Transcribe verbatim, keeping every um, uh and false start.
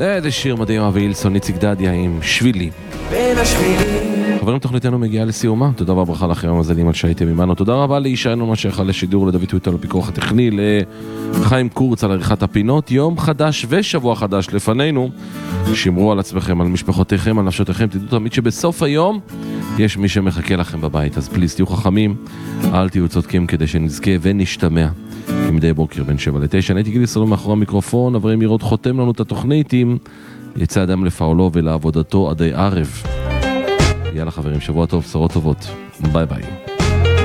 זה שיר מדהים, אבי אילסון, איציק דדיה עם שבילי. בין השבילים. חברים, תוכניתנו מגיעה לסיומה. תודה רבה ברכה לכם המזלים על שהייתם עמנו. תודה רבה לישענו מה שהחל לשידור, לדוד טוויטר לפיקוח הטכני, לחיים קורץ על עריכת הפינות. יום חדש ושבוע חדש לפנינו. שמרו על עצמכם, על משפחותיכם, על נפשותיכם. תדעו תמיד שבסוף היום יש מי שמחכה לכם בבית. אז פליז, תהיו חכמים, אל תהיו צודקים כדי שנזכה ונשתמע. כמדי בוקר בין שבע לתשע. הייתי גילי סלום מאחורי המיקרופון, אברהם מירות חותם לנו את התוכנית עם יצא אדם לפעולו ולעבודתו עדי ערב. יאללה חברים, שבוע טוב, בשורות טובות. ביי ביי.